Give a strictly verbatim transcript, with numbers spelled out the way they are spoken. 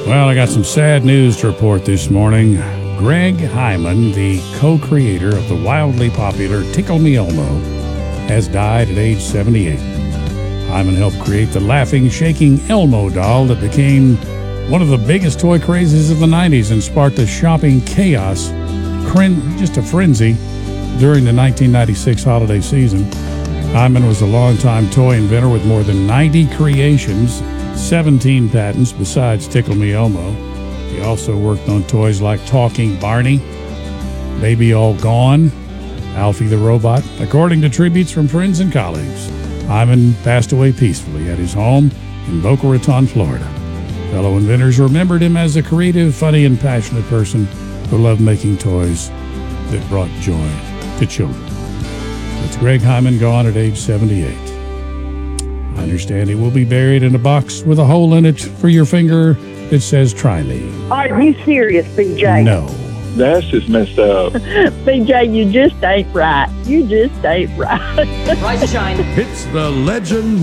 Well, I got some sad news to report this morning. Greg Hyman, the co-creator of the wildly popular Tickle Me Elmo, has died at age seventy-eight. Hyman helped create the laughing, shaking Elmo doll that became one of the biggest toy crazes of the nineties and sparked a shopping chaos, just a frenzy, during the nineteen ninety-six holiday season. Hyman was a longtime toy inventor with more than ninety creations, seventeen patents besides Tickle Me Elmo. He also worked on toys like Talking Barney, Baby All Gone, Alfie the Robot. According to tributes from friends and colleagues, Hyman passed away peacefully at his home in Boca Raton, Florida. Fellow inventors remembered him as a creative, funny, and passionate person who loved making toys that brought joy to children. It's Greg Hyman, gone at age seventy-eight. I understand he will be buried in a box with a hole in it for your finger that says "Try me." Are you serious, B J? No. That's just messed up. B J, you just ain't right. You just ain't right. Rise to shine. It's the legend